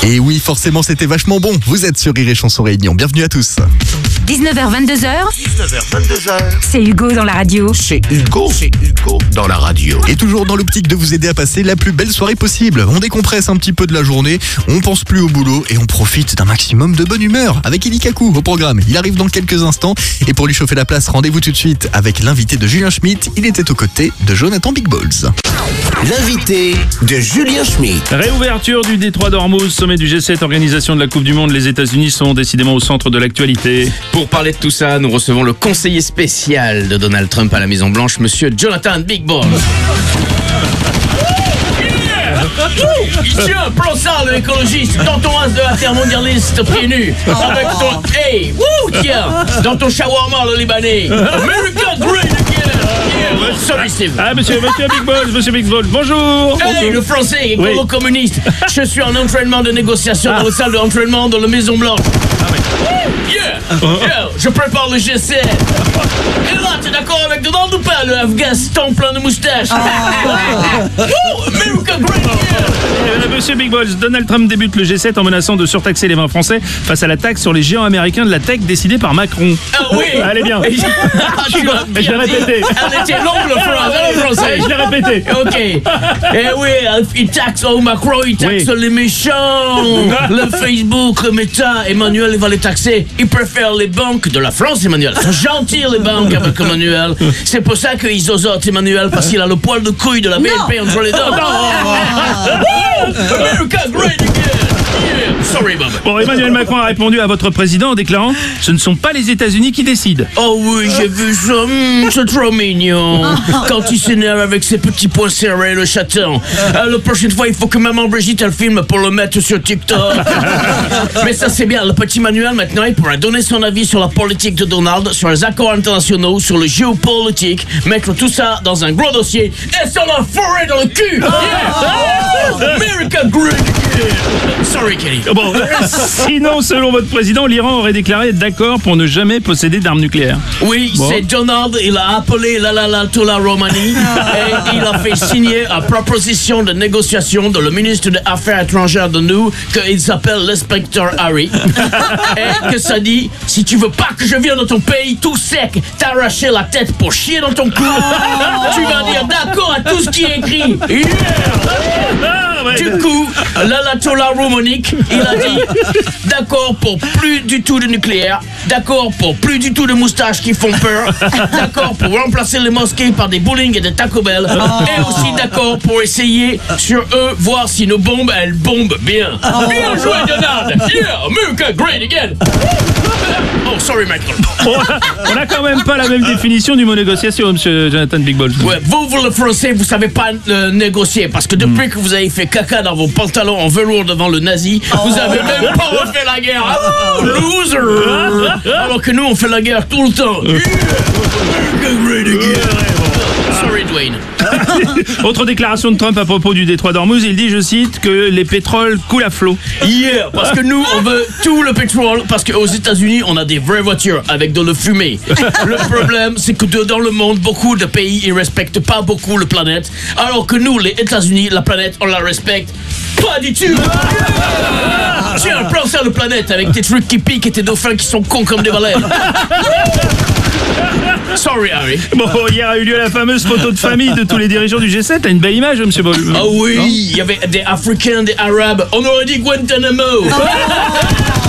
Et oui, forcément, c'était vachement bon. Vous êtes sur Rire et Chanson Réunion. Bienvenue à tous. 19h22h, c'est Hugo dans la radio. c'est Hugo dans la radio. Et toujours dans l'optique de vous aider à passer la plus belle soirée possible. On décompresse un petit peu de la journée, on pense plus au boulot et on profite d'un maximum de bonne humeur. Avec Eli Kaku au programme. Il arrive dans quelques instants. Et pour lui chauffer la place, rendez-vous tout de suite avec l'invité de Julien Schmitt. Il était aux côtés de Jonathan Big Balls. L'invité de Julien Schmitt. Réouverture du Détroit d'Ormuz, sommet du G7, organisation de la Coupe du Monde. Les États-Unis sont décidément au centre de l'actualité. Pour parler de tout ça, nous recevons le conseiller spécial de Donald Trump à la Maison-Blanche, monsieur Jonathan Big Balls. Tiens, plan ça, le écologiste, dans ton as de intermondialiste pieds nus, avec ton hey, wouh, tiens, dans ton shawarma le libanais. America great again. Yeah. Sorry, Steve. Ah, monsieur Big Balls, bonjour. Hey, le français, écolo communiste. Je suis en entraînement de négociation dans la salle d'entraînement de la Maison Blanche. Yeah, je prépare le G7. Et là, t'es d'accord avec Donald ou pas, le Afghanistan plein de moustaches? America great again. Monsieur Big Balls, Donald Trump débute le G7 en menaçant de surtaxer les vins français face à la taxe sur les géants américains de la tech décidée par Macron. Ah oui. Allez bien. Tu l'as Je l'ai répété. Elle était longue, le français. Je l'ai répété. Ok. Eh oui, il taxe, Macron, il taxe les méchants. Le Facebook, le Meta, Emmanuel, il va les taxer. Il préfère les banques de la France, Emmanuel. Ils sont gentils, les banques, avec Emmanuel. C'est pour ça qu'ils osotent, Emmanuel, parce qu'il a le poil de couille de la BNP entre les dents. America great again. Yeah. Sorry, Bob. Bon, Emmanuel Macron a répondu à votre président en déclarant « Ce ne sont pas les États-Unis qui décident ». Oh oui, j'ai vu ça, c'est trop mignon. Quand il s'énerve avec ses petits poings serrés, le chaton. La prochaine fois, il faut que maman Brigitte elle filme pour le mettre sur TikTok. Mais ça c'est bien, le petit Manuel maintenant, il pourra donner son avis sur la politique de Donald, sur les accords internationaux, sur le géopolitique, mettre tout ça dans un gros dossier et s'en la fourrer dans le cul. Yeah. America great again. Sorry, Kelly. Bon, sinon, selon votre président, l'Iran aurait déclaré être d'accord pour ne jamais posséder d'armes nucléaires. Oui, Bon. c'est Donald, il a appelé l'Ayatollah Romani et il a fait signer une proposition de négociation de le ministre des Affaires étrangères de nous, qu'il s'appelle l'inspecteur Harry. Et que ça dit, si tu veux pas que je vienne dans ton pays tout sec, t'arracher la tête pour chier dans ton cou, tu vas dire d'accord à tout ce qui est écrit. Yeah. Du coup, l'Ayatollah Romanique, il a dit d'accord pour plus du tout de nucléaire, d'accord pour plus du tout de moustaches qui font peur, d'accord pour remplacer les mosquées par des bowling et des Taco Bell, et aussi d'accord pour essayer sur eux voir si nos bombes, elles bombent bien. Bien joué, Donald! Yeah, America great again! Oh, sorry, Michael. On a quand même pas la même définition du mot négociation, monsieur Jonathan Big Balls. Ouais, vous le français, vous savez pas négocier, parce que depuis que vous avez fait caca dans vos pantalons en velours devant le nazi, vous avez même pas refait la guerre. Ah, loser! Alors que nous, on fait la guerre tout le temps. Sorry, Dwayne. Autre déclaration de Trump à propos du Détroit d'Ormuz, il dit, je cite, que les pétroles coulent à flot. Yeah, parce que nous, on veut tout le pétrole, parce qu'aux États-Unis, on a des vraies voitures avec de la fumée. Le problème, c'est que dans le monde, beaucoup de pays, ils respectent pas beaucoup la planète, alors que nous, les États-Unis, la planète, on la respecte pas du tout. Tiens, prends ça, la planète, avec tes trucs qui piquent et tes dauphins qui sont cons comme des baleines. Sorry, Harry. Bon, hier a eu lieu la fameuse photo de famille de tous les dirigeants du G7. T'as une belle image, monsieur Balls. Ah oui, il y avait des Africains, des Arabes. On aurait dit Guantanamo.